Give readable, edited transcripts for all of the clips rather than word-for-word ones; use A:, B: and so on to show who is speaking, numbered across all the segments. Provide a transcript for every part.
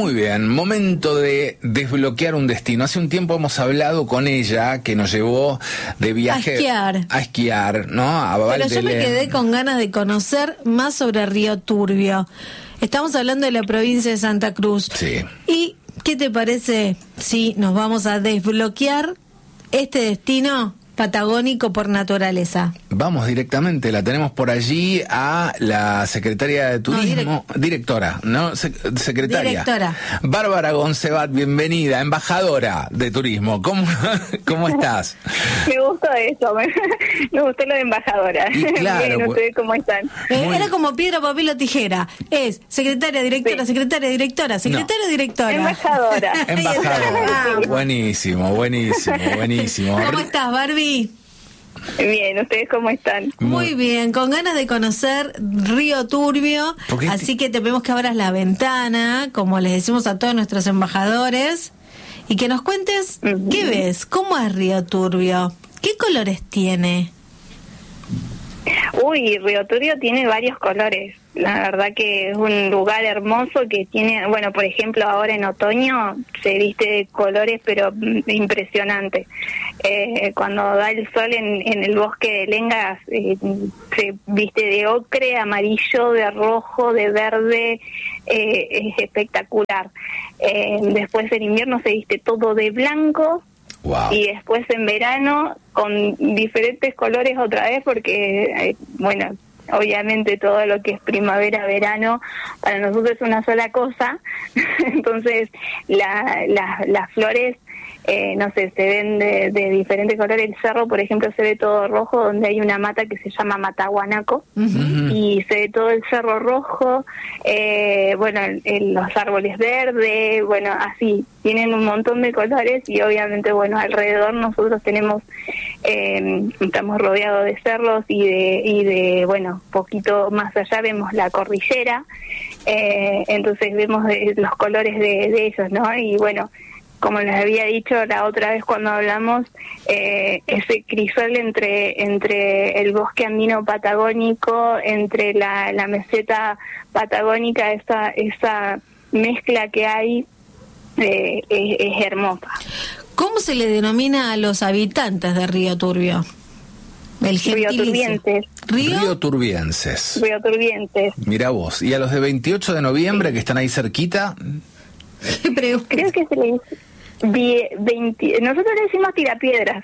A: Muy bien, momento de desbloquear un destino. Hace un tiempo hemos hablado con ella, que nos llevó de viaje a esquiar, ¿no? A
B: Pero yo me quedé con ganas de conocer más sobre Río Turbio. Estamos hablando de la provincia de Santa Cruz.
A: Sí.
B: ¿Y qué te parece si nos vamos a desbloquear este destino patagónico por naturaleza?
A: Vamos directamente, la tenemos por allí a la secretaria de Turismo, secretaria.
B: Directora.
A: Bárbara Goncebat, bienvenida, embajadora de Turismo. ¿Cómo estás?
C: Me gustó eso, me gustó lo de embajadora.
A: Y claro,
C: bien, ¿ustedes cómo están?
B: Era como piedra, papel o tijera. Es secretaria, directora,
C: Sí.
B: secretaria, directora, secretaria, directora.
C: Embajadora.
A: Embajadora. Buenísimo.
B: ¿Cómo estás, Barbie?
C: Bien, ¿ustedes cómo están?
B: Muy bien, con ganas de conocer Río Turbio, así que te pedimos que abras la ventana, como les decimos a todos nuestros embajadores, y que nos cuentes qué ves, cómo es Río Turbio, qué colores tiene.
C: Uy, Río Turbio tiene varios colores. La verdad que es un lugar hermoso que tiene, bueno, por ejemplo, ahora en otoño se viste de colores, pero impresionante. Cuando da el sol en el bosque de Lengas, se viste de ocre, amarillo, de rojo, de verde, es espectacular. Después en invierno se viste todo de blanco.
A: Wow.
C: Y después en verano con diferentes colores otra vez porque, bueno, obviamente todo lo que es primavera, verano, para nosotros es una sola cosa. Entonces las flores, no sé, se ven de diferentes colores. El cerro, por ejemplo, se ve todo rojo, donde hay una mata que se llama mataguanaco, y se ve todo el cerro rojo, bueno, los árboles verdes, bueno, así, tienen un montón de colores y obviamente, bueno, alrededor nosotros tenemos, estamos rodeados de cerros y de bueno, poquito más allá vemos la cordillera, entonces vemos los colores de ellos, ¿no? Y bueno, como les había dicho la otra vez cuando hablamos, ese crisol entre el bosque andino patagónico, entre la meseta patagónica, esa mezcla que hay, es hermosa.
B: ¿Cómo se le denomina a los habitantes de Río Turbio? El gentilicio.
A: Río Turbienses.
C: Río Turbienses.
A: Mira vos. ¿Y a los de 28 de noviembre que están ahí cerquita?
C: Creo que se le dice 20, nosotros le decimos tirapiedras.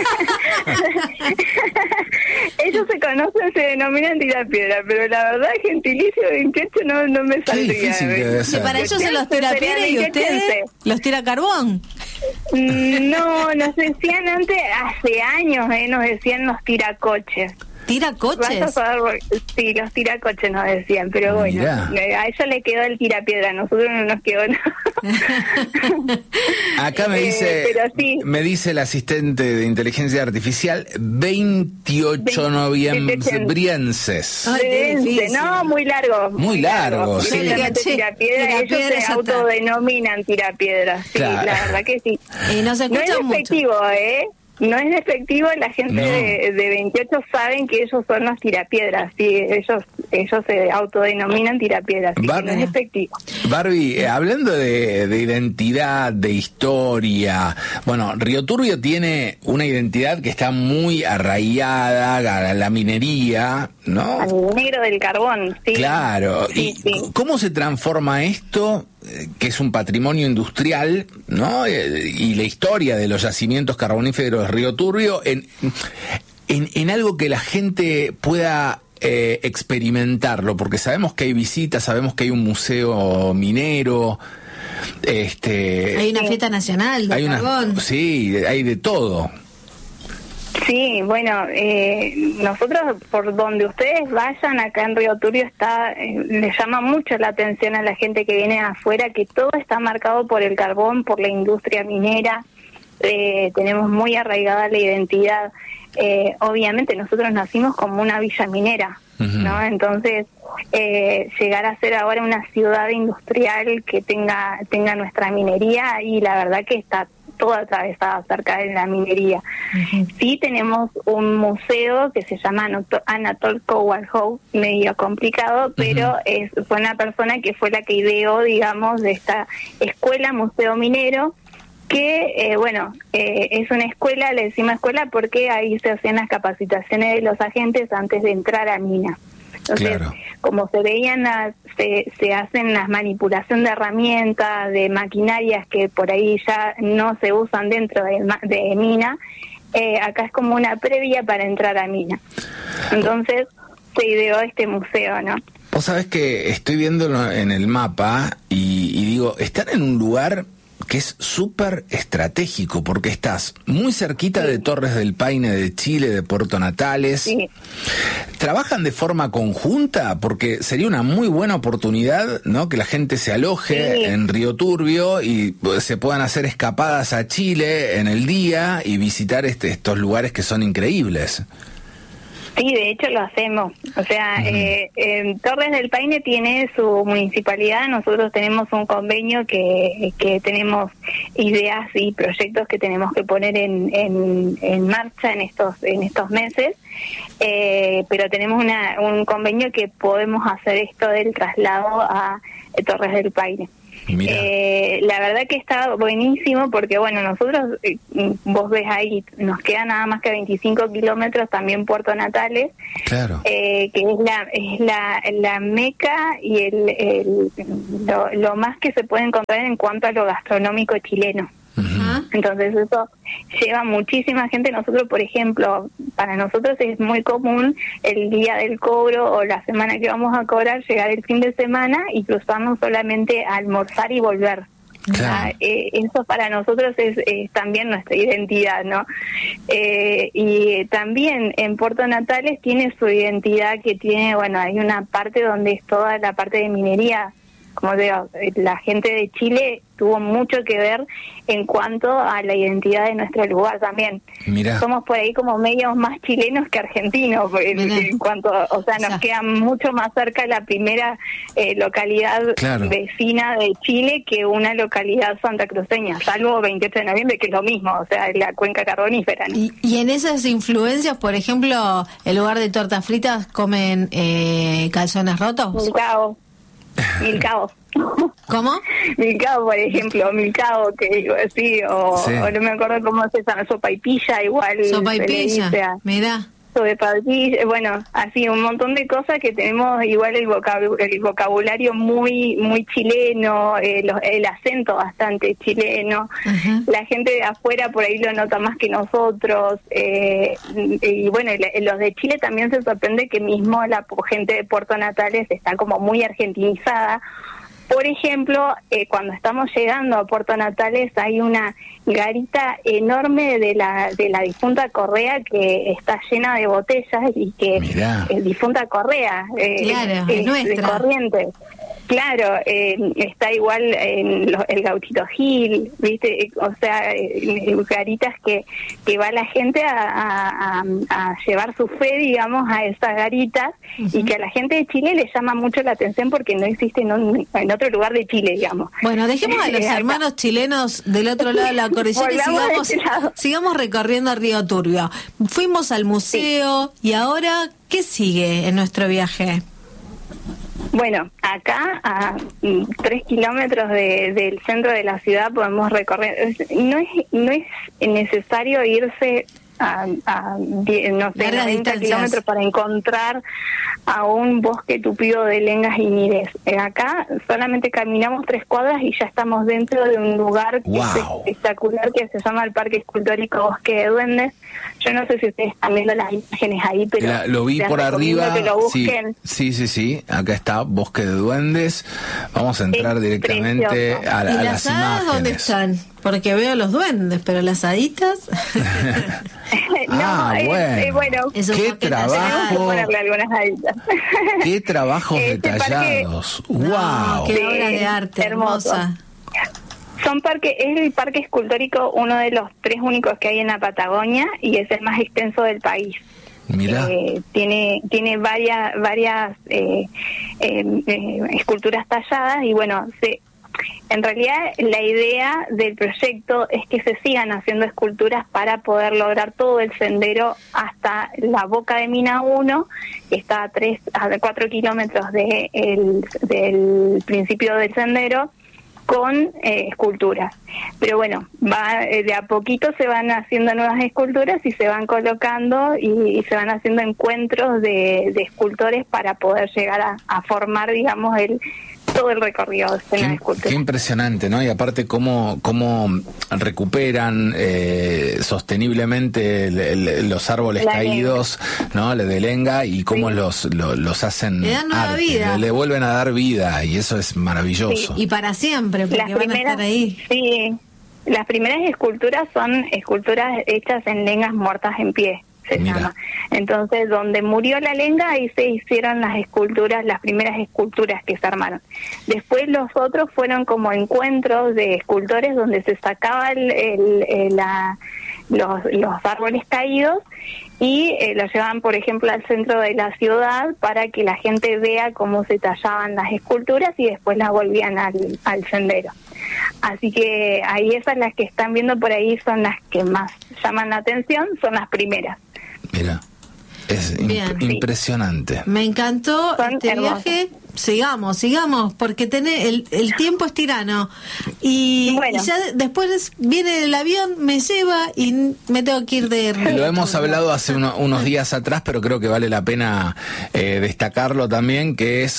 C: Ellos se conocen, se denominan tirapiedras, pero la verdad gentilicio 28 no me saldría.
B: Si para ellos se los tira piedra y ustedes los tira carbón.
C: No, nos decían antes, hace años, nos decían los tiracoches.
B: ¿Tiracoches?
C: Sí, los tiracoches nos decían, pero bueno, a ella le quedó el tirapiedra, a nosotros no nos quedó nada.
A: Acá me dice el asistente de inteligencia artificial 28 noviembrienses.
C: No, muy largo.
A: Muy largo, sí.
C: Tirapiedra, ellos se autodenominan tirapiedra, sí, claro. La verdad que sí.
B: Y no se escucha
C: no es efectivo, no es despectivo, la gente de 28 saben que ellos son los tirapiedras, sí, ellos se autodenominan tirapiedras, sí, no es despectivo.
A: Barbie, hablando de identidad, de historia, bueno, Río Turbio tiene una identidad que está muy arraigada a la minería, ¿no?
C: Al negro del carbón, sí.
A: Claro,
C: sí,
A: ¿y cómo se transforma esto, que es un patrimonio industrial, ¿no? Y la historia de los yacimientos carboníferos de Río Turbio en algo que la gente pueda experimentarlo? Porque sabemos que hay visitas, sabemos que hay un museo minero,
B: hay una fiesta nacional de carbón.
A: Sí, hay de todo.
C: Sí, bueno, nosotros por donde ustedes vayan acá en Río Turbio les llama mucho la atención a la gente que viene afuera que todo está marcado por el carbón, por la industria minera. Tenemos muy arraigada la identidad. Obviamente nosotros nacimos como una villa minera, ¿no? Entonces llegar a ser ahora una ciudad industrial que tenga nuestra minería, y la verdad que está toda atravesada cerca de la minería. Sí tenemos un museo que se llama Anatol Cowalhow, medio complicado, pero fue una persona que fue la que ideó, digamos, de esta escuela museo minero, que es una escuela, le decimos escuela porque ahí se hacían las capacitaciones de los agentes antes de entrar a mina. Entonces, como se veían, se hacen las manipulación de herramientas, de maquinarias que por ahí ya no se usan dentro de mina, acá es como una previa para entrar a mina. Entonces se ideó este museo, ¿no?
A: Vos sabés que estoy viéndolo en el mapa y digo, están en un lugar que es súper estratégico, porque estás muy cerquita de Torres del Paine de Chile, de Puerto Natales.
C: Sí.
A: ¿Trabajan de forma conjunta? Porque sería una muy buena oportunidad, ¿no?, que la gente se aloje en Río Turbio y se puedan hacer escapadas a Chile en el día y visitar estos lugares que son increíbles.
C: Sí, de hecho lo hacemos. O sea, Torres del Paine tiene su municipalidad, nosotros tenemos un convenio que tenemos ideas y proyectos que tenemos que poner en marcha en estos meses, pero tenemos un convenio que podemos hacer esto del traslado a Torres del Paine. La verdad que está buenísimo porque, bueno, nosotros, vos ves ahí, nos queda nada más que 25 kilómetros también Puerto Natales, que es la meca y lo más que se puede encontrar en cuanto a lo gastronómico chileno. Entonces eso lleva muchísima gente. Nosotros, por ejemplo, para nosotros es muy común el día del cobro o la semana que vamos a cobrar, llegar el fin de semana y cruzarnos solamente a almorzar y volver. Eso para nosotros es también nuestra identidad, ¿no? Y también en Puerto Natales tiene su identidad, que tiene, bueno, hay una parte donde es toda la parte de minería. Como digo, la gente de Chile tuvo mucho que ver en cuanto a la identidad de nuestro lugar también. Mirá. Somos por ahí como medios más chilenos que argentinos, en cuanto, o sea, nos queda mucho más cerca la primera localidad vecina de Chile que una localidad santacruceña, salvo 28 de noviembre, que es lo mismo, o sea, la cuenca carbonífera, ¿no?
B: Y en esas influencias, por ejemplo, en lugar de tortas fritas, ¿comen calzones rotos?
C: Milcao.
B: ¿Cómo?
C: Milcao, por ejemplo, milcao, que digo así, o no me acuerdo cómo se llama, sopaipilla, igual.
B: Sopaipilla, mirá.
C: Sopaipilla, bueno, así un montón de cosas que tenemos, igual el vocabulario muy muy chileno, el acento bastante chileno. La gente de afuera por ahí lo nota más que nosotros, y bueno, los de Chile también se sorprende que mismo la gente de Puerto Natales está como muy argentinizada. Por ejemplo, cuando estamos llegando a Puerto Natales hay una garita enorme de la difunta Correa que está llena de botellas y que difunta Correa
B: es nuestra.
C: de Corrientes. Claro, está igual el Gauchito Gil, ¿viste? O sea, garitas que va la gente a llevar su fe, digamos, a esas garitas, y que a la gente de Chile le llama mucho la atención porque no existe en otro lugar de Chile, digamos.
B: Bueno, dejemos a los hermanos chilenos del otro lado de la cordillera y sigamos recorriendo Río Turbio. Fuimos al museo y ahora, ¿qué sigue en nuestro viaje?
C: Bueno, acá a 3 kilómetros del centro de la ciudad podemos recorrer. No es necesario irse a 90 kilómetros para encontrar a un bosque tupido de lengas y nires. Acá solamente caminamos 3 cuadras y ya estamos dentro de un lugar que es espectacular, que se llama el Parque Escultórico Bosque de Duendes. Yo no sé si ustedes están viendo las imágenes ahí, pero
A: lo vi por arriba.
C: Que lo busquen.
A: Sí. Acá está Bosque de Duendes. Vamos a entrar directamente a las imágenes.
B: ¿Dónde están? Porque veo los duendes, pero las haditas.
C: Bueno,
A: qué trabajo.
C: Ponerle algunas haditas.
A: Qué trabajos detallados. ¡Wow!
B: Qué obra de arte hermosa.
C: Es el parque escultórico, uno de los 3 únicos que hay en la Patagonia, y es el más extenso del país.
A: Mirá.
C: Tiene varias esculturas talladas, y bueno, En realidad, la idea del proyecto es que se sigan haciendo esculturas para poder lograr todo el sendero hasta la boca de Mina 1, que está a 4 kilómetros del principio del sendero, con esculturas. Pero bueno, de a poquito se van haciendo nuevas esculturas y se van colocando y se van haciendo encuentros de escultores para poder llegar a formar, digamos, todo el recorrido de la escultura.
A: Qué impresionante, ¿no? Y aparte cómo recuperan sosteniblemente los árboles caídos, ¿no? De lenga, y cómo los hacen
B: le dan nueva vida.
A: Le vuelven a dar vida, y eso es maravilloso.
B: Sí. Y para siempre, porque van a estar ahí.
C: Sí, las primeras esculturas son esculturas hechas en lengas muertas en pie. Se llama. Entonces, donde murió la lenga, ahí se hicieron las esculturas, las primeras esculturas que se armaron. Después los otros fueron como encuentros de escultores donde se sacaban los árboles caídos y los llevaban, por ejemplo, al centro de la ciudad para que la gente vea cómo se tallaban las esculturas y después las volvían al sendero. Así que ahí esas, las que están viendo por ahí, son las que más llaman la atención, son las primeras.
A: Mira, es impresionante.
B: Me encantó este viaje. Sigamos, porque el tiempo es tirano. Y ya después viene el avión, me lleva y me tengo que ir de regreso.
A: Lo hemos hablado hace unos días atrás, pero creo que vale la pena destacarlo también, que es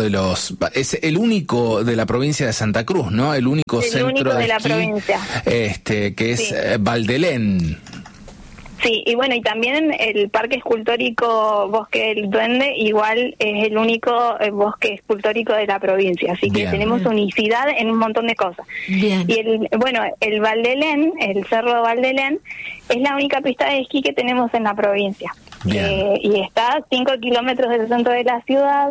A: es el único de la provincia de Santa Cruz, ¿no? El único centro de
C: la
A: esquí,
C: provincia.
A: Que es Valdelén.
C: Sí, y bueno, y también el Parque Escultórico Bosque del Duende igual es el único bosque escultórico de la provincia, así que tenemos unicidad en un montón de cosas.
B: Bien.
C: Y el Valdelén, el Cerro de Valdelén, es la única pista de esquí que tenemos en la provincia. Y está a 5 kilómetros del centro de la ciudad.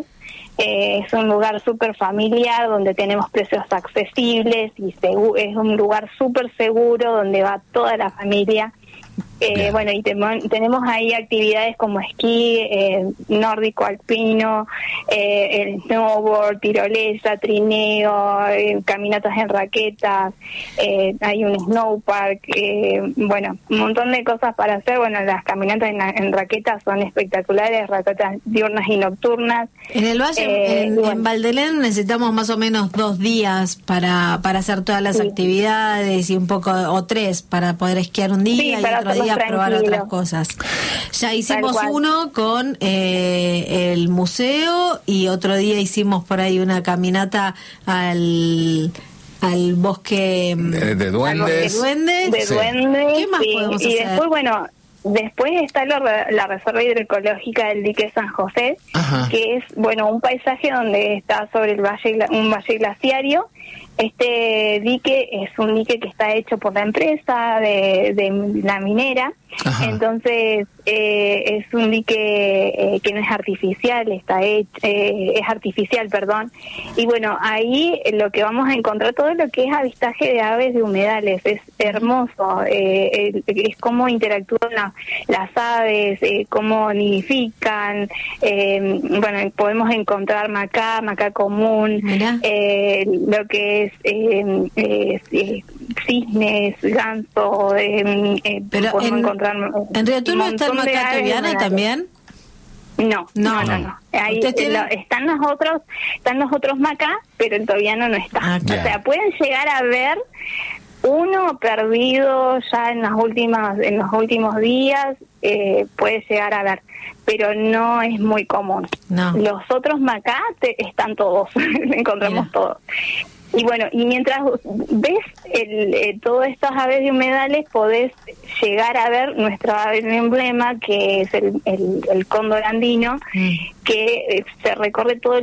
C: Es un lugar súper familiar donde tenemos precios accesibles y es un lugar súper seguro donde va toda la familia. Bueno, y tenemos ahí actividades como esquí nórdico, alpino, el snowboard, tirolesa, trineo, caminatas en raquetas, hay un snowpark, bueno, un montón de cosas para hacer. Bueno, las caminatas en raquetas son espectaculares, raquetas diurnas y nocturnas.
B: En el valle, en Valdelén, necesitamos más o menos 2 días para hacer todas las actividades y un poco, o 3, para poder esquiar un día y otro día probar otras cosas. Ya hicimos uno con el museo y otro día hicimos por ahí una caminata al bosque
A: de duendes.
B: ¿Qué más podemos hacer?
C: Y después, bueno, después está la reserva hidroecológica del dique San José, que es, bueno, un paisaje donde está sobre un valle glaciario. Este dique es un dique que está hecho por la empresa de la minera. Entonces es un dique que no es artificial, es artificial, perdón. Y bueno, ahí lo que vamos a encontrar, todo lo que es avistaje de aves de humedales, es hermoso. Es cómo interactúan las aves, cómo nidifican. Bueno, podemos encontrar macá común, lo que es cisnes, ganso,
B: pero
C: podemos encontrar
B: ¿en Río Turbio está el macaco tobiano también?
C: No. Ahí están los otros macá, pero el tobiano no está. O sea, pueden llegar a ver uno perdido ya en los últimos días, puede llegar a ver, pero no es muy común. Los otros macá están todos, encontramos todos. Y bueno, y mientras ves todas estas aves de humedales, podés llegar a ver nuestra ave emblema, que es el cóndor andino, que se recorre todo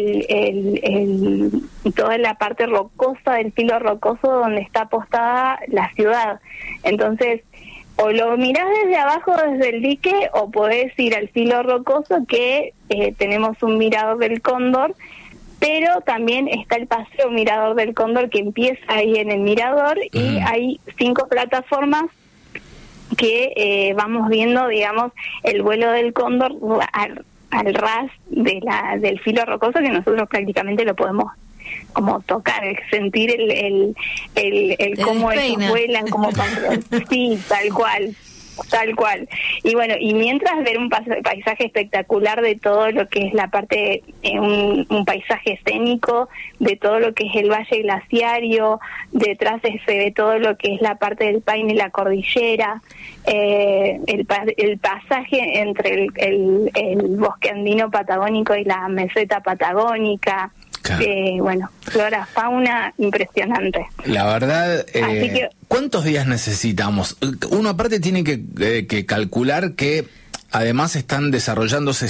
C: toda la parte rocosa del filo rocoso donde está postada la ciudad. Entonces, o lo mirás desde abajo, desde el dique, o podés ir al filo rocoso, que tenemos un mirador del cóndor. Pero también está el paseo Mirador del Cóndor, que empieza ahí en el mirador, y hay 5 plataformas que vamos viendo, digamos, el vuelo del cóndor al ras del filo rocoso, que nosotros prácticamente lo podemos como tocar, sentir el cómo ellos vuelan, cómo sí, tal cual. Y bueno, y mientras ver un paisaje espectacular de todo lo que es la parte, un paisaje escénico, de todo lo que es el valle glaciario, detrás se ve todo lo que es la parte del Paine y la cordillera, el pasaje entre el bosque andino patagónico y la meseta patagónica. Claro. Bueno, flora, fauna, impresionante.
A: La verdad, ¿cuántos días necesitamos? Uno aparte tiene que calcular que además están desarrollándose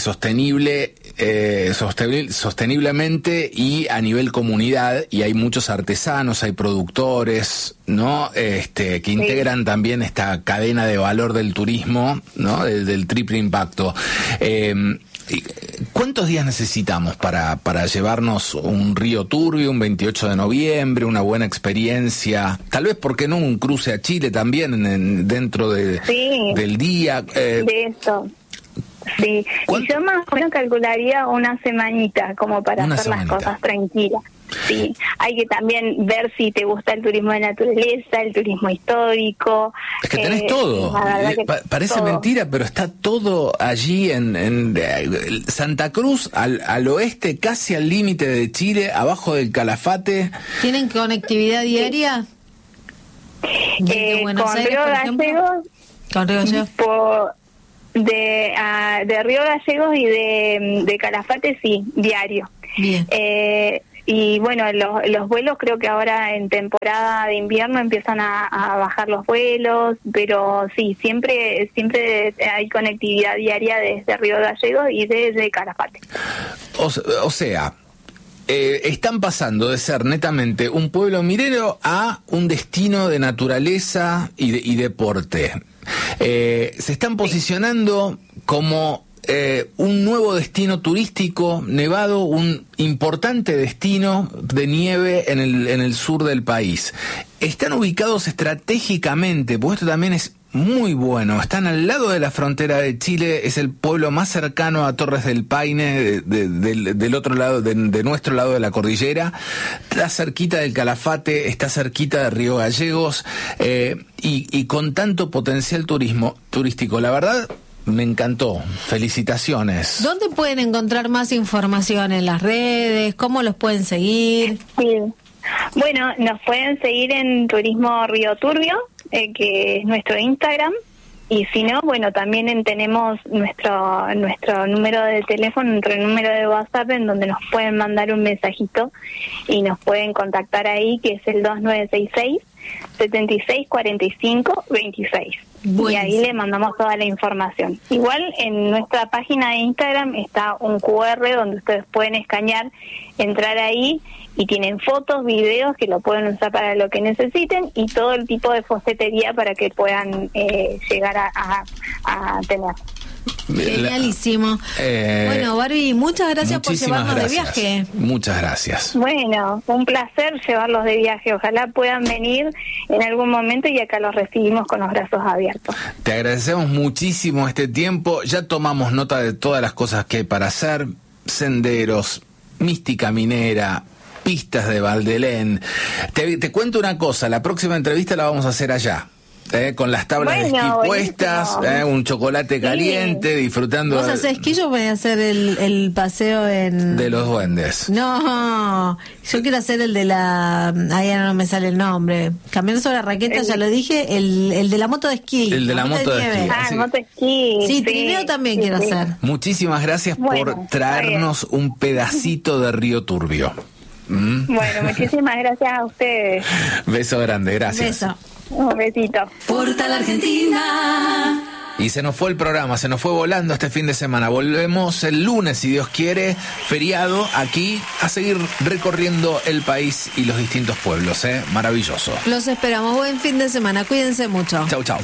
A: sosteniblemente y a nivel comunidad, y hay muchos artesanos, hay productores, ¿no? Que integran también esta cadena de valor del turismo, ¿no? Del triple impacto. ¿Cuántos días necesitamos para llevarnos un Río Turbio, un 28 de noviembre, una buena experiencia? Tal vez, ¿por qué no, un cruce a Chile también dentro del día?
C: De eso. Sí, y yo más o menos calcularía una semanita como para hacer las cosas tranquilas. Sí, hay que también ver si te gusta el turismo de naturaleza, el turismo histórico.
A: Es que tenés todo. Parece todo. Mentira, pero está todo allí en Santa Cruz, al oeste, casi al límite de Chile, abajo del Calafate.
B: ¿Tienen conectividad diaria?
C: Con Río Gallegos.
B: Con Río Gallegos.
C: De Río Gallegos y de Calafate, sí, diario.
B: Bien.
C: Y bueno, los vuelos creo que ahora en temporada de invierno empiezan a bajar los vuelos, pero sí, siempre hay conectividad diaria desde Río Gallegos y desde Calafate.
A: O sea, están pasando de ser netamente un pueblo minero a un destino de naturaleza y deporte. Se están posicionando como un nuevo destino turístico nevado, un importante destino de nieve en el sur del país. Están ubicados estratégicamente, porque esto también es muy bueno. Están al lado de la frontera de Chile, es el pueblo más cercano a Torres del Paine, del otro lado, de nuestro lado de la cordillera. Está cerquita del Calafate, está cerquita de Río Gallegos, y con tanto potencial turístico. La verdad, me encantó. Felicitaciones.
B: ¿Dónde pueden encontrar más información? ¿En las redes? ¿Cómo los pueden seguir?
C: Sí. Bueno, nos pueden seguir en Turismo Río Turbio, que es nuestro Instagram. Y si no, bueno, también tenemos nuestro número de teléfono, nuestro número de WhatsApp, en donde nos pueden mandar un mensajito y nos pueden contactar ahí, que es el 2966-7645-26. Buenísimo. Y ahí le mandamos toda la información. Igual en nuestra página de Instagram está un QR donde ustedes pueden escanear, entrar ahí, y tienen fotos, videos que lo pueden usar para lo que necesiten, y todo el tipo de folletería para que puedan llegar a tener.
B: Genialísimo. Bueno, Barbie, muchas gracias por llevarnos de viaje.
A: Muchas gracias.
C: Bueno, un placer llevarlos de viaje. Ojalá puedan venir en algún momento y acá los recibimos con los brazos abiertos.
A: Te agradecemos muchísimo este tiempo. Ya tomamos nota de todas las cosas que hay para hacer: senderos, mística minera, pistas de Valdelén. Te cuento una cosa, la próxima entrevista la vamos a hacer allá. Con las tablas de esquí puestas, un chocolate caliente, disfrutando.
B: ¿Vos haces esquí? Yo voy a hacer el paseo
A: de los duendes.
B: No, yo quiero hacer el de la... Ahí no me sale el nombre. Cambiar sobre la raqueta, ya lo dije. El de la moto de esquí.
A: El de la moto de esquí.
C: El moto de esquí.
B: Sí, trineo también quiero hacer.
A: Muchísimas gracias por traernos un pedacito de Río Turbio.
C: Bueno, muchísimas gracias a ustedes.
A: Beso grande, gracias.
B: Beso.
C: Un besito.
D: Portal Argentina.
A: Y se nos fue el programa, se nos fue volando este fin de semana. Volvemos el lunes, si Dios quiere, feriado, aquí a seguir recorriendo el país y los distintos pueblos. Maravilloso.
B: Los esperamos. Buen fin de semana. Cuídense mucho.
A: Chau, chau.